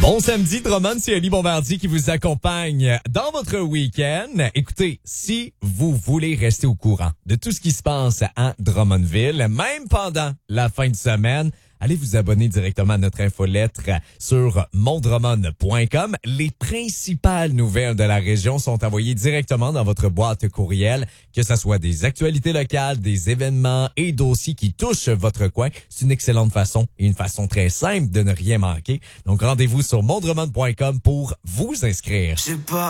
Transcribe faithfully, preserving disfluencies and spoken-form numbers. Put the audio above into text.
Bon samedi, Drummond, c'est Ali Bombardier qui vous accompagne dans votre week-end. Écoutez, si vous voulez rester au courant de tout ce qui se passe à Drummondville, même pendant la fin de semaine, allez vous abonner directement à notre infolettre sur mon drummond point com. Les principales nouvelles de la région sont envoyées directement dans votre boîte courriel, que ce soit des actualités locales, des événements et dossiers qui touchent votre coin. C'est une excellente façon et une façon très simple de ne rien manquer. Donc rendez-vous sur mon drummond point com pour vous inscrire.